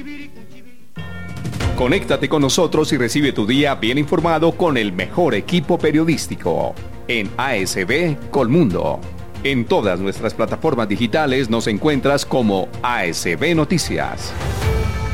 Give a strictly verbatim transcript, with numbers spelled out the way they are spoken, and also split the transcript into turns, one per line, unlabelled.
Conéctate con nosotros y recibe tu día bien informado con el mejor equipo periodístico en A S B Colmundo. En todas nuestras plataformas digitales nos encuentras como A S B Noticias.